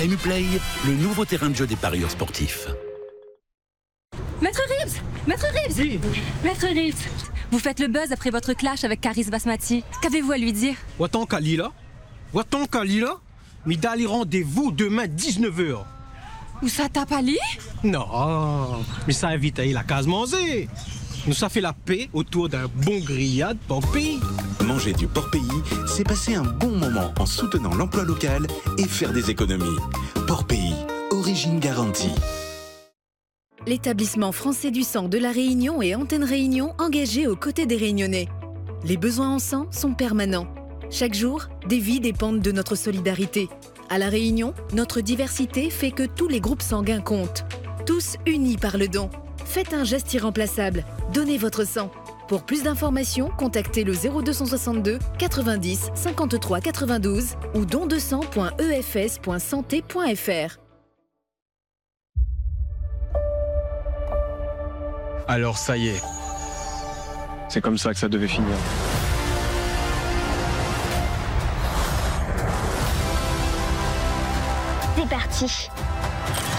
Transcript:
PMU Play, le nouveau terrain de jeu des parieurs sportifs. Maître Reeves! Maître Reeves! Oui. Maître Reeves! Vous faites le buzz après votre clash avec Caris Basmati. Qu'avez-vous à lui dire? Watan Kalila, mais d'aller rendez-vous demain 19h. Où ça tape Ali? Non, mais ça invite à la case manger. Nous, ça fait la paix autour d'un bon grillade pour pays. Manger du porc pays, c'est passer un bon moment en soutenant l'emploi local et faire des économies. Porc pays, origine garantie. L'établissement français du sang de La Réunion et Antenne Réunion engagés aux côtés des Réunionnais. Les besoins en sang sont permanents. Chaque jour, des vies dépendent de notre solidarité. À La Réunion, notre diversité fait que tous les groupes sanguins comptent. Tous unis par le don. Faites un geste irremplaçable. Donnez votre sang. Pour plus d'informations, contactez le 0262 90 53 92 ou dondesang.efs.santé.fr. Alors ça y est. C'est comme ça que ça devait finir. C'est parti.